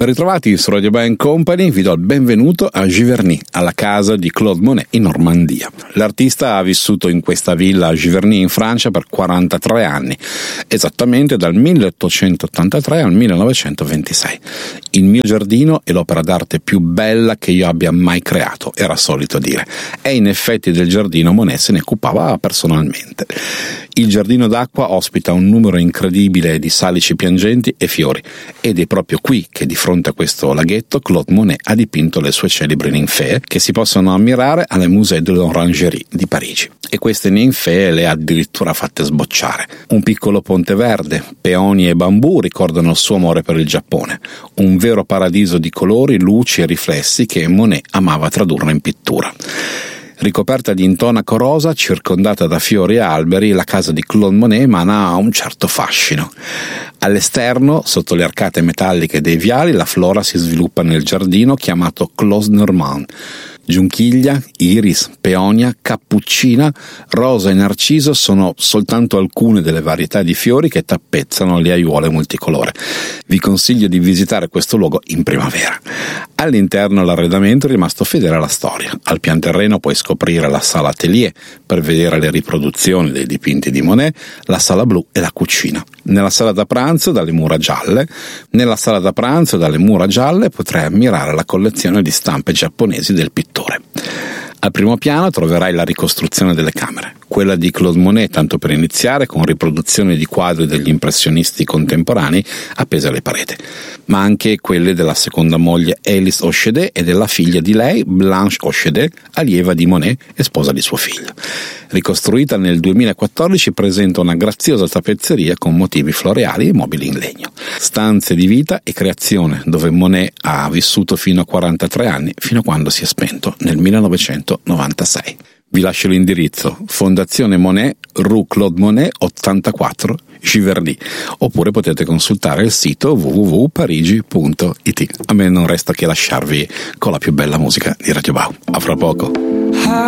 Ben ritrovati su Radio Band Company, vi do il benvenuto a Giverny, alla casa di Claude Monet in Normandia. L'artista ha vissuto in questa villa a Giverny in Francia per 43 anni, esattamente dal 1883 al 1926. Il mio giardino è l'opera d'arte più bella che io abbia mai creato, era solito dire, e in effetti del giardino Monet se ne occupava personalmente. Il giardino d'acqua ospita un numero incredibile di salici piangenti e fiori, ed è proprio qui che di fronte a questo laghetto Claude Monet ha dipinto le sue celebri ninfee, che si possono ammirare alle Musée de l'Orangerie di Parigi. E queste ninfee le ha addirittura fatte sbocciare. Un piccolo ponte verde, peoni e bambù ricordano il suo amore per il Giappone, un vero paradiso di colori, luci e riflessi che Monet amava tradurre in pittura. Ricoperta di intonaco rosa, circondata da fiori e alberi, la casa di Claude Monet emana un certo fascino. All'esterno, sotto le arcate metalliche dei viali, la flora si sviluppa nel giardino chiamato Clos Normand. Giunchiglia, iris, peonia, cappuccina, rosa e narciso sono soltanto alcune delle varietà di fiori che tappezzano le aiuole multicolore. Vi consiglio di visitare questo luogo in primavera. All'interno l'arredamento è rimasto fedele alla storia. Al pian terreno puoi scoprire la sala atelier per vedere le riproduzioni dei dipinti di Monet, la sala blu e la cucina. Nella sala da pranzo dalle mura gialle potrai ammirare la collezione di stampe giapponesi del pittore. Al primo piano troverai la ricostruzione delle camere, quella di Claude Monet, tanto per iniziare, con riproduzioni di quadri degli impressionisti contemporanei appese alle pareti, ma anche quelle della seconda moglie Alice Hochet e della figlia di lei, Blanche Hochet, allieva di Monet e sposa di suo figlio. Ricostruita nel 2014, presenta una graziosa tappezzeria con motivi floreali e mobili in legno. Stanze di vita e creazione, dove Monet ha vissuto fino a 43 anni, fino a quando si è spento nel 1996. Vi lascio l'indirizzo: Fondazione Monet, Rue Claude Monet 84, Giverny, oppure potete consultare il sito www.parigi.it. A me non resta che lasciarvi con la più bella musica di Radio Bau. A fra poco.